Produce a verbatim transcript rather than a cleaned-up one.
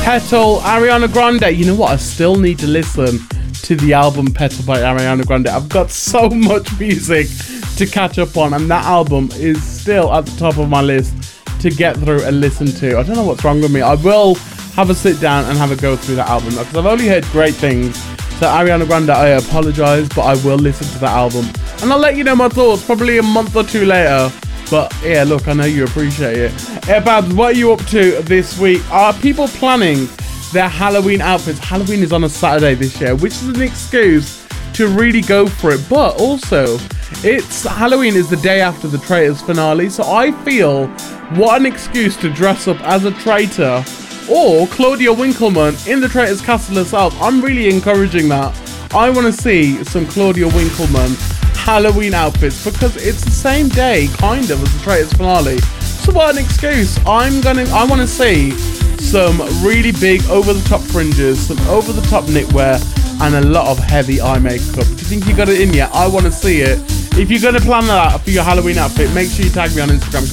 Petal, Ariana Grande. You know what? I still need to listen to the album Petal by Ariana Grande. I've got so much music to catch up on, and that album is still at the top of my list to get through and listen to. I don't know what's wrong with me. I will have a sit down and have a go through that album because I've only heard great things. So Ariana Grande, I apologise, but I will listen to that album and I'll let you know my thoughts probably a month or two later. But yeah, look, I know you appreciate it. Hey, Babs, what are you up to this week? Are people planning their Halloween outfits? Halloween is on a Saturday this year, which is an excuse to really go for it. But also, it's Halloween is the day after the Traitors finale, so I feel what an excuse to dress up as a traitor or Claudia Winkleman in the Traitors castle herself. I'm really encouraging that. I want to see some Claudia Winkleman Halloween outfits because it's the same day kind of as the Traitors finale. So what an excuse. I'm gonna I want to see some really big over the top fringes, some over the top knitwear, and a lot of heavy eye makeup. Do you think you got it in yet? I want to see it. If you're gonna plan that for your Halloween outfit, make sure you tag me on Instagram.